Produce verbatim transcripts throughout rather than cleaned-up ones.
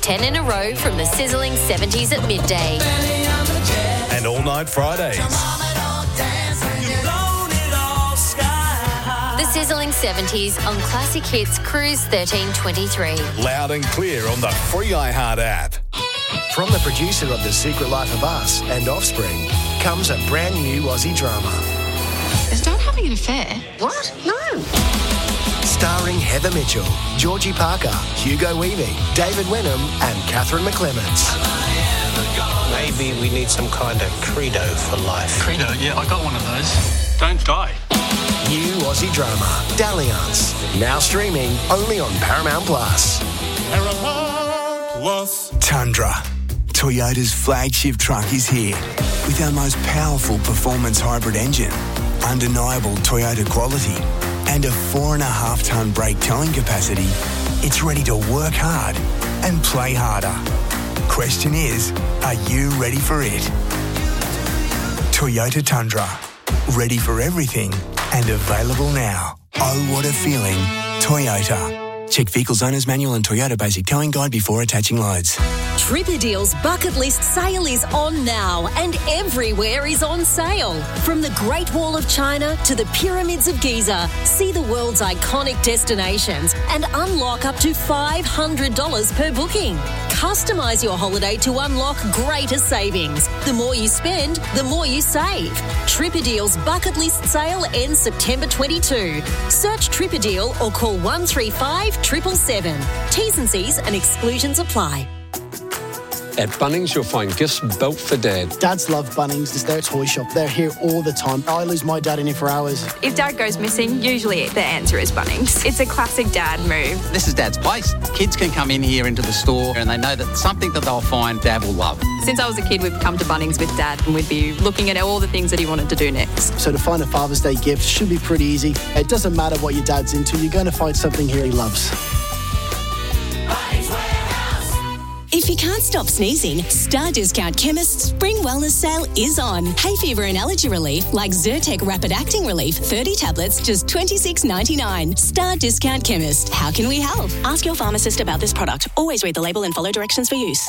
ten in a row from the sizzling seventies at midday. And all night Fridays. The sizzling seventies on Classic Hits Cruise thirteen twenty-three. Loud and clear on the free iHeart app. From the producer of The Secret Life of Us and Offspring comes a brand new Aussie drama. Is Dad having an affair? What? No. Starring Heather Mitchell, Georgie Parker, Hugo Weaving, David Wenham and Catherine McClements. Maybe we need some kind of credo for life. Credo? Yeah, I got one of those. Don't die. New Aussie drama, Dalliance. Now streaming only on Paramount Plus. Paramount Plus. Tundra. Toyota's flagship truck is here with our most powerful performance hybrid engine, undeniable Toyota quality, and a four and a half tonne brake towing capacity. It's ready to work hard and play harder. Question is, are you ready for it? Toyota Tundra. Ready for everything and available now. Oh, what a feeling. Toyota. Check Vehicles Owner's Manual and Toyota Basic Towing Guide before attaching loads. Tripperdeal's bucket list sale is on now and everywhere is on sale. From the Great Wall of China to the Pyramids of Giza, see the world's iconic destinations and unlock up to five hundred dollars per booking. Customise your holiday to unlock greater savings. The more you spend, the more you save. Tripperdeal's bucket list sale ends September twenty-second. Search Tripperdeal or call one three five, seven seven seven. T's and C's and exclusions apply. At Bunnings, you'll find gifts built for Dad. Dads love Bunnings. It's their toy shop. They're here all the time. I lose my dad in here for hours. If Dad goes missing, usually the answer is Bunnings. It's a classic Dad move. This is Dad's place. Kids can come in here into the store and they know that something that they'll find Dad will love. Since I was a kid, we've come to Bunnings with Dad and we'd be looking at all the things that he wanted to do next. So to find a Father's Day gift should be pretty easy. It doesn't matter what your dad's into. You're going to find something here he loves. If you can't stop sneezing, Star Discount Chemist's Spring Wellness Sale is on. Hay fever and allergy relief like Zyrtec Rapid Acting Relief, thirty tablets, just twenty-six ninety-nine. Star Discount Chemist. How can we help? Ask your pharmacist about this product. Always read the label and follow directions for use.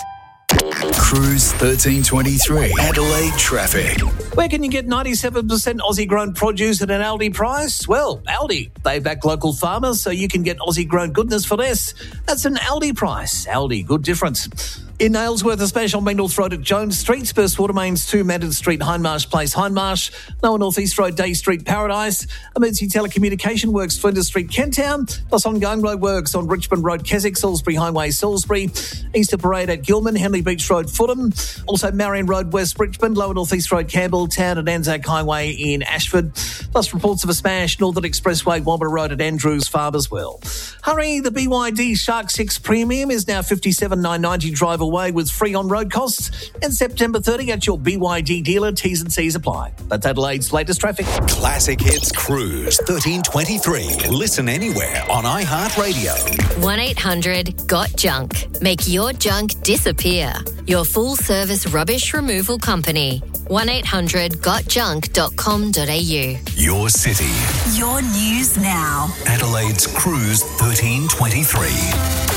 Cruise thirteen twenty-three. Adelaide traffic. Where can you get ninety-seven percent Aussie-grown produce at an Aldi price? Well, Aldi. They back local farmers so you can get Aussie-grown goodness for less. That's an Aldi price. Aldi, good difference. In Nailsworth, a special Mendel Road at Jones Street, Spurs Watermains two, Madden Street, Hindmarsh Place, Hindmarsh, Lower North East Road, Day Street, Paradise, Emergency Telecommunication Works, Flinders Street, Kenttown, plus ongoing road works on Richmond Road, Keswick, Salisbury Highway, Salisbury, Easter Parade at Gilman, Henley Beach Road, Fulham, also Marion Road, West Richmond, Lower North East Road, Campbelltown and Anzac Highway in Ashford, plus reports of a smash, Northern Expressway, Wobbler Road at Andrews, Farmerswell. Hurry, the B Y D Shark six Premium is now fifty-seven thousand nine hundred ninety drive away with free on-road costs, and September thirtieth at your B Y D dealer. T's and C's apply. That's Adelaide's latest traffic. Classic Hits Cruise thirteen twenty-three. Listen anywhere on iHeartRadio. one eight hundred got junk. Make your junk disappear. Your full-service rubbish removal company. one eight hundred got junk dot com dot a u. Your city. Your news now. Adelaide's Cruise thirteen twenty-three.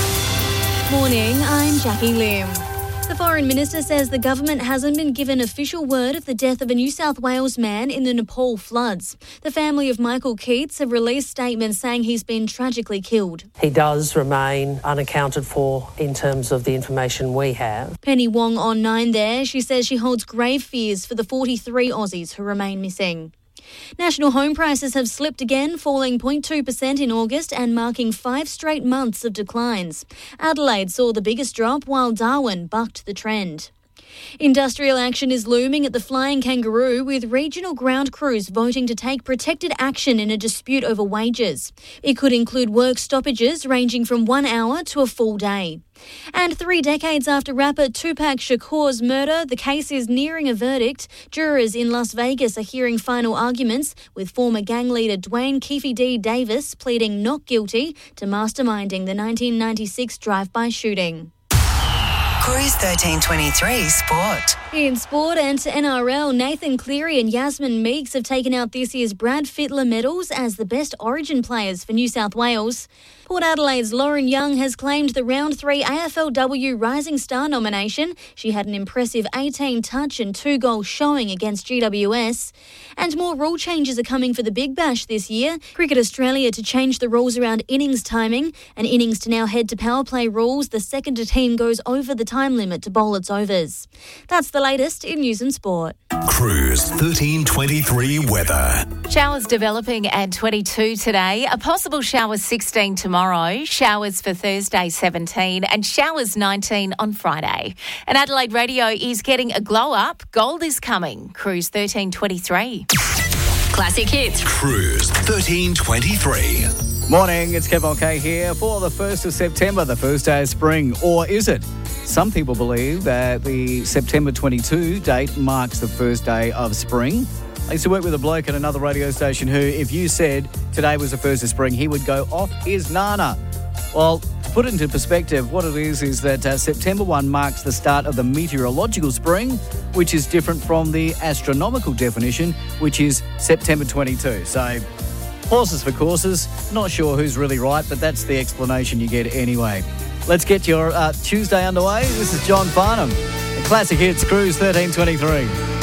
Morning, I'm Jackie Lim. The Foreign Minister says the government hasn't been given official word of the death of a New South Wales man in the Nepal floods. The family of Michael Keats have released statements saying he's been tragically killed. He does remain unaccounted for in terms of the information we have. Penny Wong on nine there. She says she holds grave fears for the forty-three Aussies who remain missing. National home prices have slipped again, falling zero point two percent in August and marking five straight months of declines. Adelaide saw the biggest drop while Darwin bucked the trend. Industrial action is looming at the Flying Kangaroo, with regional ground crews voting to take protected action in a dispute over wages. It could include work stoppages ranging from one hour to a full day. And three decades after rapper Tupac Shakur's murder, the case is nearing a verdict. Jurors in Las Vegas are hearing final arguments, with former gang leader Dwayne Keefe D. Davis pleading not guilty to masterminding the nineteen ninety-six drive-by shooting. Cruise thirteen twenty-three Sport. In sport and N R L, Nathan Cleary and Yasmin Meeks have taken out this year's Brad Fittler medals as the best Origin players for New South Wales. Port Adelaide's Lauren Young has claimed the round three A F L W Rising Star nomination. She had an impressive eighteen touch and two goal showing against G W S. And more rule changes are coming for the Big Bash this year. Cricket Australia to change the rules around innings timing. An innings to now head to power play rules. The second a team goes over the time limit to bowl its overs. That's the latest in news and sport. Cruise thirteen twenty-three weather. Showers developing at twenty-two today. A possible shower sixteen tomorrow. Showers for Thursday seventeen and showers nineteen on Friday. And Adelaide Radio is getting a glow up. Gold is coming. Cruise thirteen twenty-three. Classic hits. Cruise thirteen twenty-three. Morning, it's Kev OK here for the first of September, the first day of spring. Or is it? Some people believe that the September twenty-second date marks the first day of spring. I used to work with a bloke at another radio station who, if you said today was the first of spring, he would go off his nana. Well, to put it into perspective, what it is is that uh, September first marks the start of the meteorological spring, which is different from the astronomical definition, which is September twenty-second. So, horses for courses. Not sure who's really right, but that's the explanation you get anyway. Let's get your uh, Tuesday underway. This is John Farnham. The Classic Hits Cruise thirteen twenty-three.